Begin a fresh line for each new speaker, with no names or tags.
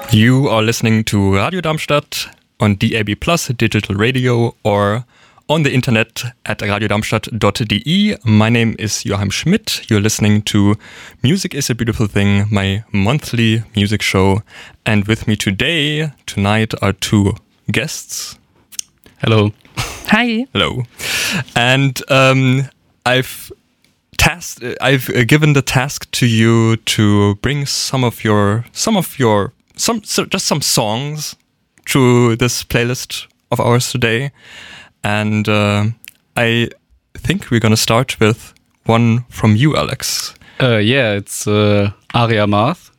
You are listening to Radio Darmstadt on DAB+ digital radio or on the internet at radiodarmstadt.de. My name is Joachim Schmidt. You're listening to Music is a Beautiful Thing, my monthly music show. And with me tonight are two guests.
Hello.
Hi.
Hello. And I've given the task to you to bring some songs to this playlist of ours today. And I think we're going to start with one from you, Alex.
It's Aria Marth